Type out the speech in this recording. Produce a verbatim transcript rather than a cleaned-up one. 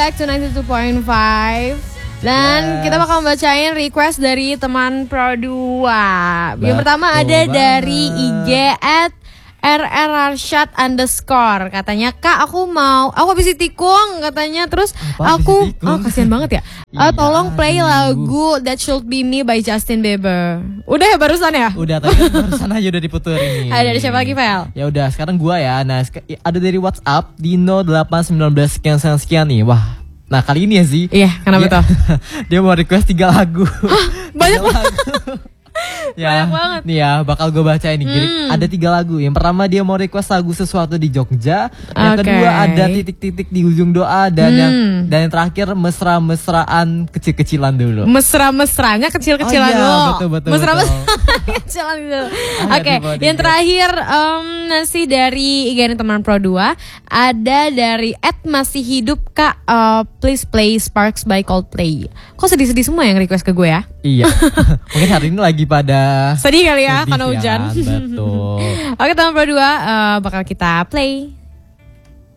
back to ninety two point five. Dan yes, kita bakal bacain request dari teman Pro dua. Yang pertama ada banget dari I G at R R Arsyad underscore. Katanya, Kak aku mau, aku habis tikung katanya. Terus apa, aku, oh kasihan banget ya. uh, Tolong play lagu That Should Be Me by Justin Bieber. Udah ya barusan ya? Udah, tadi barusan aja udah diputerin nih. Ada dari siapa lagi, Fel? Ya udah, sekarang gua ya. Nah, ada dari WhatsApp Dino delapan satu sembilan sekian sekian nih. Wah, nah kali ini ya sih. Iya, kenapa dia, tuh? Dia mau request tiga lagu. Hah, banyak banget. Ya, banyak banget. Nih ya, bakal gue bacain nih. Hmm. Ada tiga lagu. Yang pertama dia mau request lagu Sesuatu di Jogja. Yang okay, kedua ada Titik-titik di Ujung Doa. Dan hmm. yang dan yang terakhir mesra-mesraan kecil-kecilan dulu. Mesra-mesranya kecil-kecilan oh, iya, dulu. Betul betul. Mesra-mesraan kecilan dulu. Oke, okay, yang terakhir um, nasi dari I G N teman Pro dua. Ada dari Ed masih hidup Kak, uh, please play Sparks by Coldplay. Kok sedih-sedih semua yang request ke gue ya? Iya. Mungkin hari ini lagi pada sedih kali ya, sedih karena hujan. Kan? Betul. Oke, teman Pro dua uh, bakal kita play.